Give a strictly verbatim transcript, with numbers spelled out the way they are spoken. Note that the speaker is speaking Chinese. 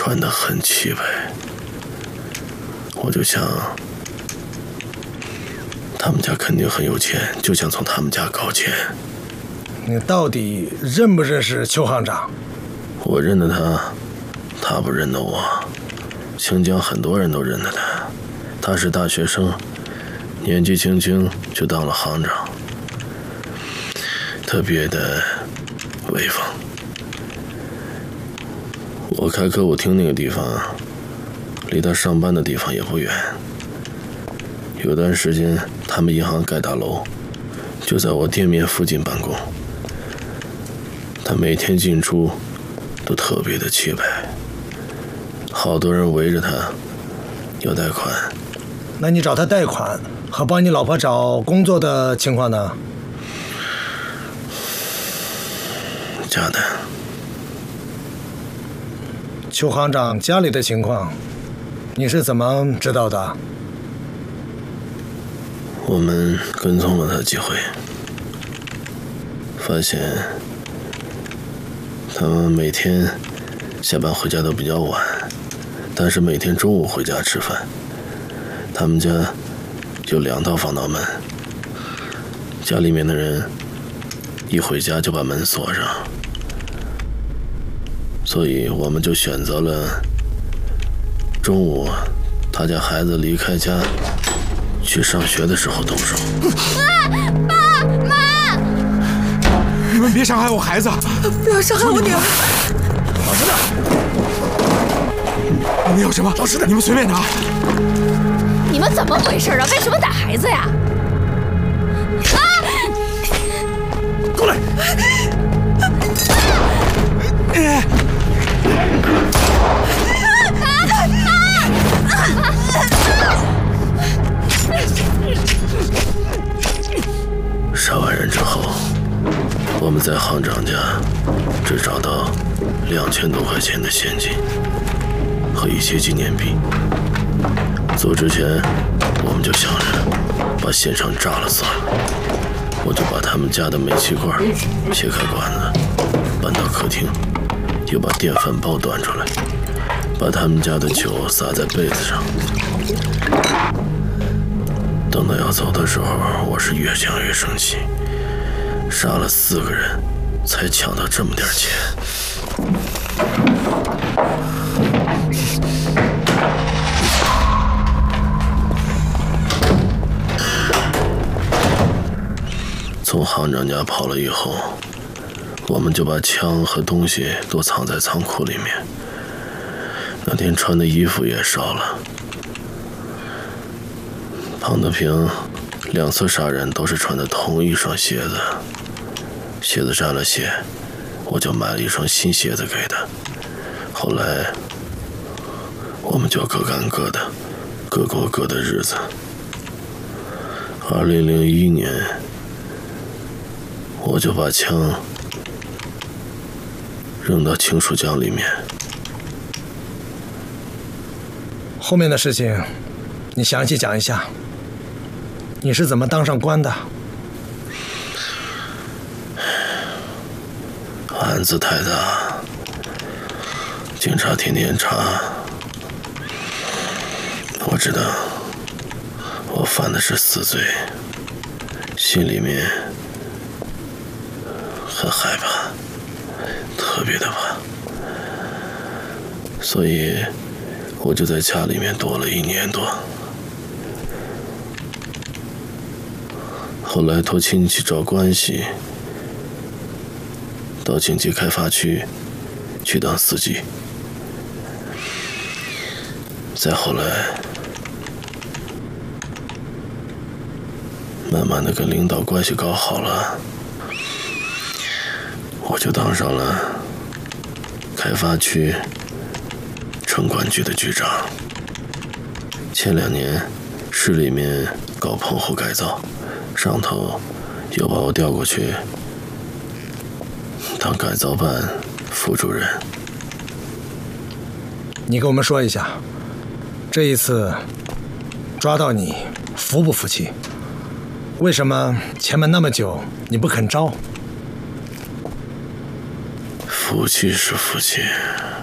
穿得很气派，我就想他们家肯定很有钱，就想从他们家搞钱。 你到底认不认识邱行长？ 我认得他，他不认得我。清江很多人都认得他，他是大学生，年纪轻轻就当了行长，特别的威风。我开歌舞厅那个地方，离他上班的地方也不远。有段时间，他们银行盖大楼，就在我店面附近办公。他每天进出都特别的气派，好多人围着他要贷款。 那你找他贷款和帮你老婆找工作的情况呢？ 假的。 邱行长家里的情况，你是怎么知道的？ 我们跟踪了他几回，发现他们每天下班回家都比较晚，但是每天中午回家吃饭。他们家有两道防盗门，家里面的人一回家就把门锁上，所以我们就选择了中午他家孩子离开家去上学的时候动手。 妈！爸妈！ 你们别伤害我孩子！ 不要伤害我女儿！ 老实点！你们有什么？老实点！你们随便拿。 你们怎么回事啊？为什么打孩子呀？啊！ 过来！哎！ 杀完人之后，我们在行长家只找到两千多块钱的现金和一些纪念币。走之前，我们就想着把现场炸了算了。我就把他们家的煤气罐切开管子，搬到客厅，又把电饭煲端出来，把他们家的酒洒在被子上。等到要走的时候，我是越想越生气，杀了四个人，才抢到这么点钱。从行长家跑了以后，我们就把枪和东西都藏在仓库里面。那天穿的衣服也烧了。庞德平两次杀人都是穿的同一双鞋子，鞋子沾了血，我就买了一双新鞋子给他。后来我们就各干各的，各过各的日子。二零零一年，我就把枪扔到清水江里面。 后面的事情，你详细讲一下。你是怎么当上官的？ 案子太大，警察天天查。我知道我犯的是死罪，心里面很害怕，特别的怕，所以我就在家里面躲了一年多。后来托亲戚找关系，到经济开发区去当司机。再后来，慢慢的跟领导关系搞好了，我就当上了开发区城管局的局长。前两年市里面搞棚户改造，上头又把我调过去当改造办副主任。 你跟我们说一下，这一次抓到你，服不服气？为什么前门那么久你不肯招？ 服气是服气，